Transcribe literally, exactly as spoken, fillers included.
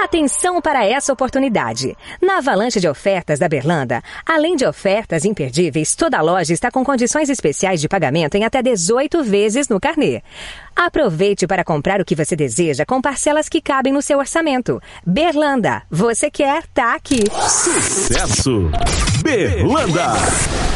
Atenção para essa oportunidade. Na avalanche de ofertas da Berlanda, além de ofertas imperdíveis, toda a loja está com condições especiais de pagamento em até dezoito vezes no carnê. Aproveite para comprar o que você deseja com parcelas que cabem no seu orçamento. Berlanda, você quer, tá aqui. Sucesso! Berlanda!